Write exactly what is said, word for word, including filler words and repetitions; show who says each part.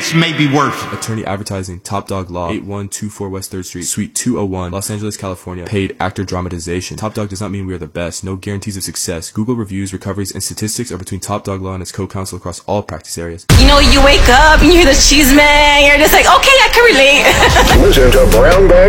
Speaker 1: case may be worth it.
Speaker 2: Attorney Advertising, Top Dog Law, eight one two four West third Street, Suite two oh one, Los Angeles, California. Paid actor dramatization. Top Dog does not mean we are the best. No guarantees of success. Google reviews, recoveries, and statistics are between Top Dog Law and its co-counsel across all practice areas.
Speaker 3: You know, you wake up and you hear the cheese man, you're just like, okay, I can relate.
Speaker 4: Listen to Brown Bag